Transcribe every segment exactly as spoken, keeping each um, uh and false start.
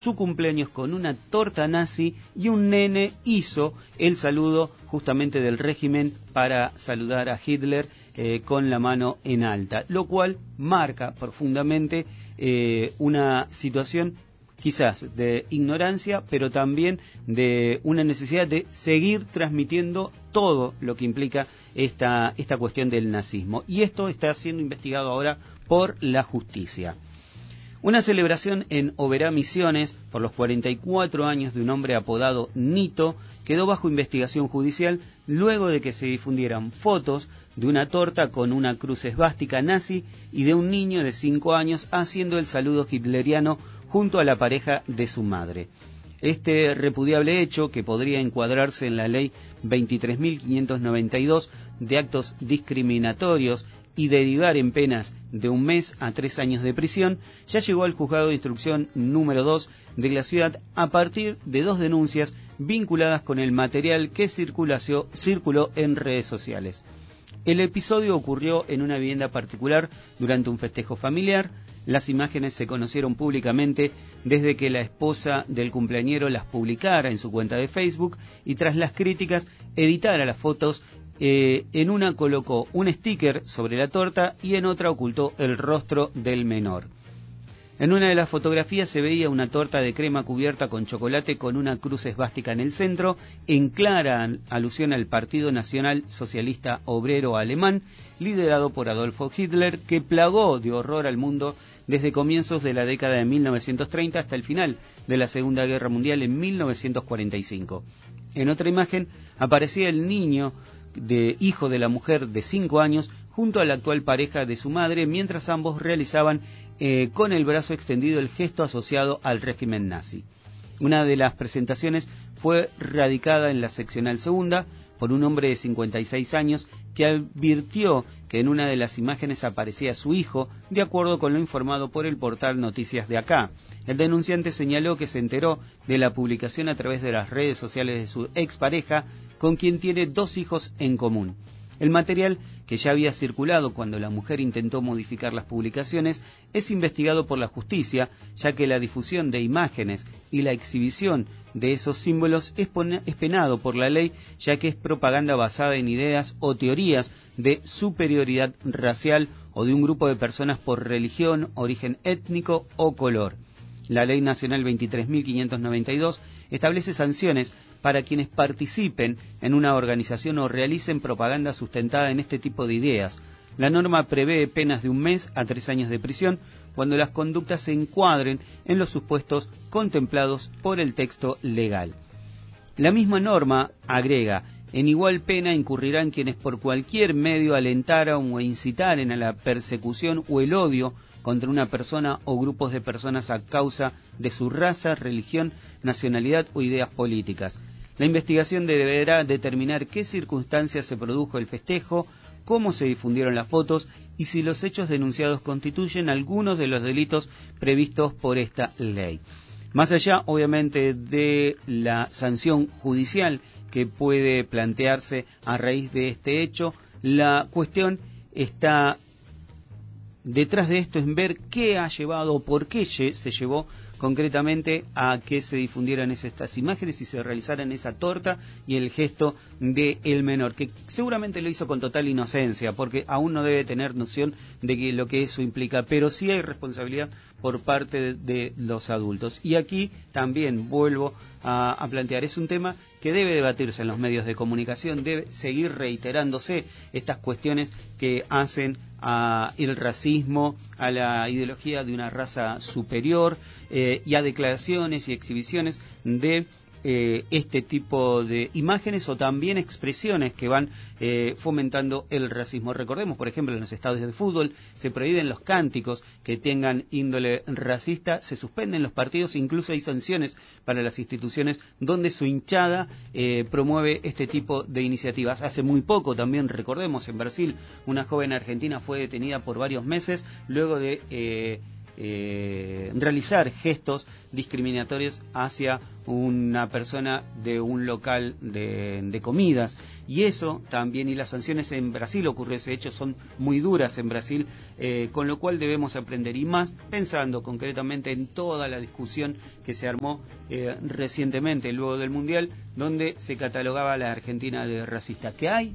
su cumpleaños con una torta nazi y un nene hizo el saludo justamente del régimen para saludar a Hitler eh, con la mano en alta, lo cual marca profundamente eh, una situación quizás de ignorancia, pero también de una necesidad de seguir transmitiendo todo lo que implica esta, esta cuestión del nazismo. Y esto está siendo investigado ahora por la justicia. Una celebración en Oberá, Misiones, por los cuarenta y cuatro años de un hombre apodado Nito, quedó bajo investigación judicial luego de que se difundieran fotos de una torta con una cruz esvástica nazi y de un niño de cinco años haciendo el saludo hitleriano junto a la pareja de su madre. Este repudiable hecho, que podría encuadrarse en la ley veintitrés mil quinientos noventa y dos de actos discriminatorios y derivar en penas de un mes a tres años de prisión, ya llegó al juzgado de instrucción número dos de la ciudad a partir de dos denuncias vinculadas con el material que circuló en redes sociales. El episodio ocurrió en una vivienda particular durante un festejo familiar. Las imágenes se conocieron públicamente desde que la esposa del cumpleañero las publicara en su cuenta de Facebook y tras las críticas editara las fotos. Eh, en una colocó un sticker sobre la torta y en otra ocultó el rostro del menor. En una de las fotografías se veía una torta de crema cubierta con chocolate con una cruz esvástica en el centro, en clara alusión al Partido Nacional Socialista Obrero Alemán, liderado por Adolfo Hitler, que plagó de horror al mundo desde comienzos de la década de mil novecientos treinta hasta el final de la Segunda Guerra Mundial en mil novecientos cuarenta y cinco. En otra imagen aparecía el niño de hijo de la mujer de cinco años junto a la actual pareja de su madre, mientras ambos realizaban eh, con el brazo extendido el gesto asociado al régimen nazi. Una de las presentaciones fue radicada en la seccional segunda por un hombre de cincuenta y seis años que advirtió que en una de las imágenes aparecía su hijo, de acuerdo con lo informado por el portal Noticias de Acá. El denunciante señaló que se enteró de la publicación a través de las redes sociales de su expareja, con quien tiene dos hijos en común. El material, que ya había circulado cuando la mujer intentó modificar las publicaciones, es investigado por la justicia, ya que la difusión de imágenes y la exhibición de esos símbolos es, es penado por la ley, ya que es propaganda basada en ideas o teorías de superioridad racial o de un grupo de personas por religión, origen étnico o color. La Ley Nacional veintitrés mil quinientos noventa y dos establece sanciones para quienes participen en una organización o realicen propaganda sustentada en este tipo de ideas. La norma prevé penas de un mes a tres años de prisión cuando las conductas se encuadren en los supuestos contemplados por el texto legal. La misma norma agrega: en igual pena incurrirán quienes por cualquier medio alentaran o incitaren a la persecución o el odio contra una persona o grupos de personas a causa de su raza, religión, nacionalidad o ideas políticas. La investigación deberá determinar qué circunstancias se produjo el festejo, cómo se difundieron las fotos y si los hechos denunciados constituyen algunos de los delitos previstos por esta ley. Más allá, obviamente, de la sanción judicial que puede plantearse a raíz de este hecho, la cuestión está detrás de esto en ver qué ha llevado o por qué se llevó concretamente a que se difundieran estas imágenes y se realizaran esa torta y el gesto de el menor, que seguramente lo hizo con total inocencia, porque aún no debe tener noción de que lo que eso implica, pero sí hay responsabilidad por parte de, de los adultos. Y aquí también vuelvo a, a plantear, es un tema que debe debatirse en los medios de comunicación, debe seguir reiterándose estas cuestiones que hacen a el racismo, a la ideología de una raza superior eh, y a declaraciones y exhibiciones de eh, este tipo de imágenes o también expresiones que van eh, fomentando el racismo. Recordemos, por ejemplo, en los estadios de fútbol se prohíben los cánticos que tengan índole racista, se suspenden los partidos, incluso hay sanciones para las instituciones donde su hinchada eh, promueve este tipo de iniciativas. Hace muy poco también, recordemos, en Brasil, una joven argentina fue detenida por varios meses luego de eh, Eh, realizar gestos discriminatorios hacia una persona de un local de, de comidas. Y eso también, y las sanciones en Brasil ocurrió ese hecho, son muy duras en Brasil, eh, con lo cual debemos aprender, y más pensando concretamente en toda la discusión que se armó eh, recientemente, luego del Mundial, donde se catalogaba a la Argentina de racista. Que hay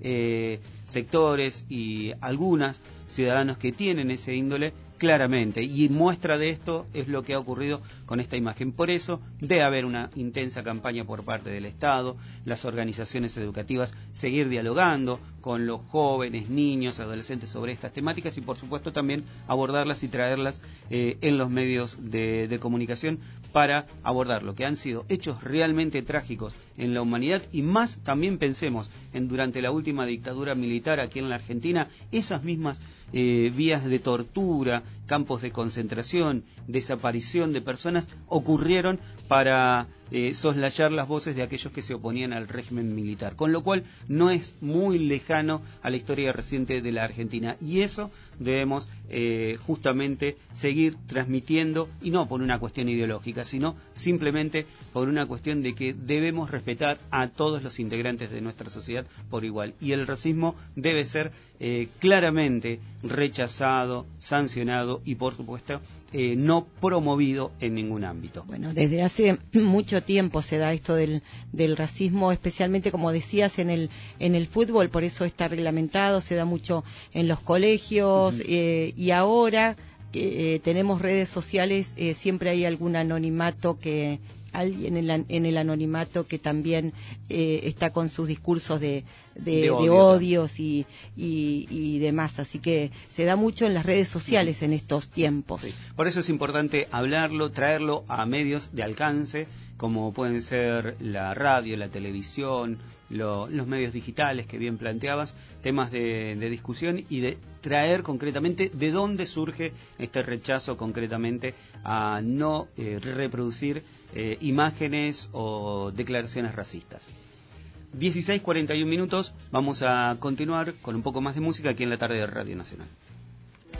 eh, sectores y algunos ciudadanos que tienen ese índole, claramente, y muestra de esto es lo que ha ocurrido con esta imagen. Por eso debe haber una intensa campaña por parte del Estado, las organizaciones educativas, seguir dialogando con los jóvenes, niños, adolescentes sobre estas temáticas, y por supuesto también abordarlas y traerlas eh, en los medios de, de comunicación para abordar lo que han sido hechos realmente trágicos en la humanidad, y más también pensemos en durante la última dictadura militar aquí en la Argentina, esas mismas eh, vías de tortura, campos de concentración, desaparición de personas ocurrieron para eh, soslayar las voces de aquellos que se oponían al régimen militar, con lo cual no es muy lejano a la historia reciente de la Argentina, y eso debemos eh, justamente seguir transmitiendo, y no por una cuestión ideológica, sino simplemente por una cuestión de que debemos respetar a todos los integrantes de nuestra sociedad por igual, y el racismo debe ser eh, claramente rechazado, sancionado y por supuesto eh, no promovido en ningún ámbito. Bueno, desde hace mucho tiempo se da esto del, del racismo, especialmente como decías en el en el fútbol, por eso está reglamentado, se da mucho en los colegios. Uh-huh. eh, y ahora que eh, tenemos redes sociales, eh, siempre hay algún anonimato que alguien en, la, en el anonimato que también eh, está con sus discursos de, de, de, odio, de odios y, y, y demás, así que se da mucho en las redes sociales uh-huh. en estos tiempos. Sí. Por eso es importante hablarlo, traerlo a medios de alcance, como pueden ser la radio, la televisión, lo, los medios digitales que bien planteabas, temas de, de discusión, y de traer concretamente de dónde surge este rechazo concretamente a no eh, reproducir eh, imágenes o declaraciones racistas. dieciséis cuarenta y un minutos, vamos a continuar con un poco más de música aquí en la tarde de Radio Nacional.